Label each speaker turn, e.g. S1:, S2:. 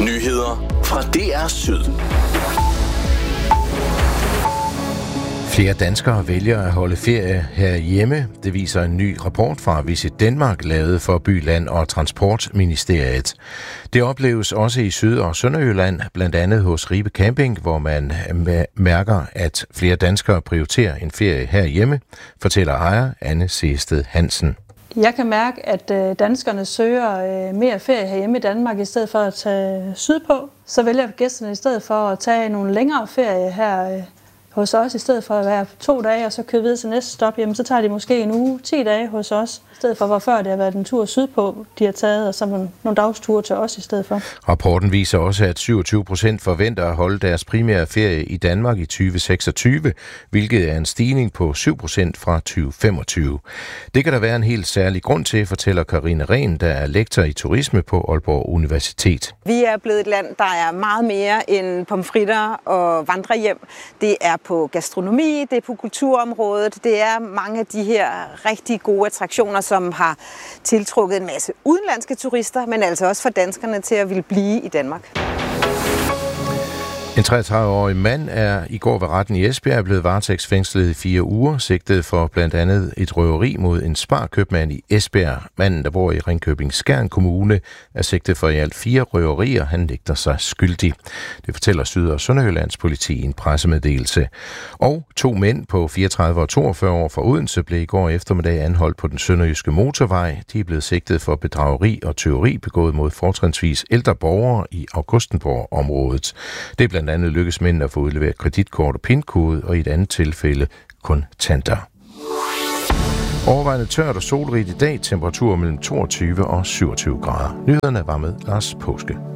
S1: Nyheder fra DR Syd.
S2: Flere danskere vælger at holde ferie herhjemme. Det viser en ny rapport fra Visit Danmark, lavet for By, Land og Transportministeriet. Det opleves også i Syd- og Sønderjylland, blandt andet hos Ribe Camping, hvor man mærker, at flere danskere prioriterer en ferie herhjemme, fortæller ejer Anne Sehsted Hansen.
S3: Jeg kan mærke, at danskerne søger mere ferie herhjemme i Danmark i stedet for at tage sydpå. Så vælger gæsterne i stedet for at tage nogle længere ferie her hos os, i stedet for at være 2 dage og så køre videre til næste stop, jamen, så tager de måske en uge, 10 dage hos os, i stedet for hvor før det har været en tur sydpå, de har taget, og så nogle dagsture til os i stedet for.
S2: Rapporten viser også, at 27% forventer at holde deres primære ferie i Danmark i 2026, hvilket er en stigning på 7% fra 2025. Det kan der være en helt særlig grund til, fortæller Karine Rehn, der er lektor i turisme på Aalborg Universitet.
S4: Vi er blevet et land, der er meget mere end pomfritter og vandrehjem. Det er på gastronomi, det er på kulturområdet, det er mange af de her rigtig gode attraktioner, som har tiltrukket en masse udenlandske turister, men altså også for danskerne til at ville blive i Danmark.
S2: En 33-årig mand er i går ved retten i Esbjerg blevet varetægtsfængslet i 4 uger, sigtet for blandt andet et røveri mod en sparkøbmand i Esbjerg. Manden, der bor i Ringkøbing-Skjern Kommune, er sigtet for i alt 4 røverier. Han nægter sig skyldig. Det fortæller Syd- og Sønderjyllands politi i en pressemeddelelse. Og 2 mænd på 34 og 42 år fra Odense blev i går eftermiddag anholdt på den sønderjyske motorvej. De er blevet sigtet for bedrageri og tyveri begået mod fortrinsvis ældre borgere i Augustenborg-området. Det er blandt andet lykkes mændene at få udleveret kreditkort og PIN-kode, og i et andet tilfælde kontanter. Overvejende tørt og solrigt i dag, temperaturer mellem 22 og 27 grader. Nyhederne var med Lars Påske.